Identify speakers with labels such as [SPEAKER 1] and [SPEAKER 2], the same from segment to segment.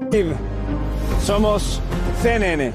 [SPEAKER 1] Somos CNN.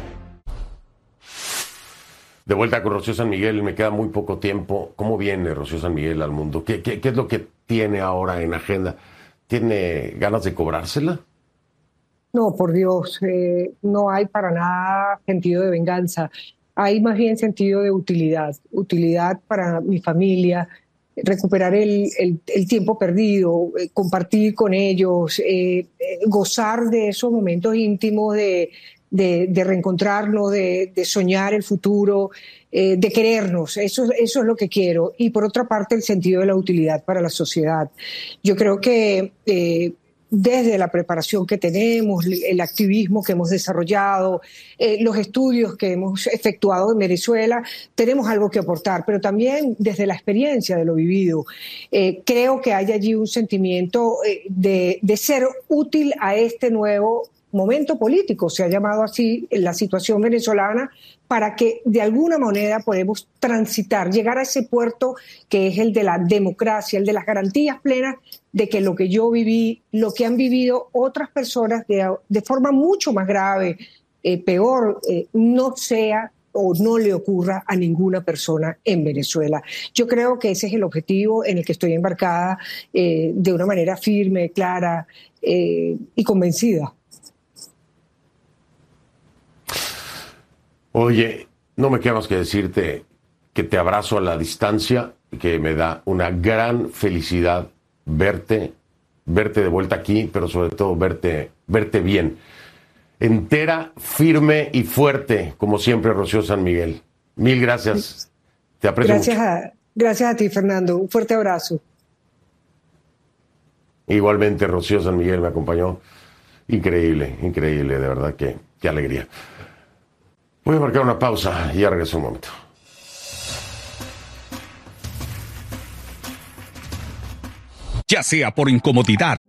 [SPEAKER 2] De vuelta con Rocío San Miguel, me queda muy poco tiempo. ¿Cómo viene Rocío San Miguel al mundo? ¿Qué es lo que tiene ahora en agenda? ¿Tiene ganas de cobrársela?
[SPEAKER 3] No, por Dios, no hay para nada sentido de venganza. Hay más bien sentido de utilidad. Utilidad para mi familia, recuperar el tiempo perdido, compartir con ellos, gozar de esos momentos íntimos de reencontrarnos, de soñar el futuro, de querernos. Eso es lo que quiero. Y por otra parte, el sentido de la utilidad para la sociedad. Yo creo que desde la preparación que tenemos, el activismo que hemos desarrollado, los estudios que hemos efectuado en Venezuela, tenemos algo que aportar, pero también desde la experiencia de lo vivido. Creo que hay allí un sentimiento de ser útil a este nuevo momento político, se ha llamado así la situación venezolana, para que de alguna manera podamos transitar, llegar a ese puerto que es el de la democracia, el de las garantías plenas de que lo que yo viví, lo que han vivido otras personas de forma mucho más grave, peor, no sea o no le ocurra a ninguna persona en Venezuela. Yo creo que ese es el objetivo en el que estoy embarcada de una manera firme, clara y convencida.
[SPEAKER 2] Oye, no me queda más que decirte que te abrazo a la distancia, que me da una gran felicidad verte de vuelta aquí, pero sobre todo verte bien. Entera, firme y fuerte, como siempre, Rocío San Miguel. Mil gracias. Te aprecio mucho.
[SPEAKER 3] Gracias a ti, Fernando. Un fuerte abrazo.
[SPEAKER 2] Igualmente, Rocío San Miguel me acompañó. Increíble, de verdad, qué alegría. Voy a marcar una pausa y ya regreso un momento.
[SPEAKER 4] Ya sea por incomodidad,